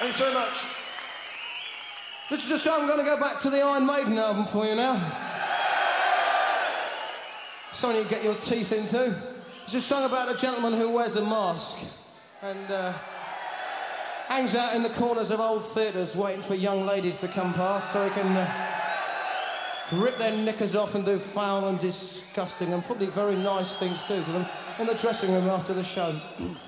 Thanks very much. This is a song. I'm going to go back to the Iron Maiden album for you now. Something you get your teeth into. It's a song about a gentleman who wears a mask and hangs out in the corners of old theatres waiting for young ladies to come past so he can rip their knickers off and do foul and disgusting and probably very nice things too to them in the dressing room after the show.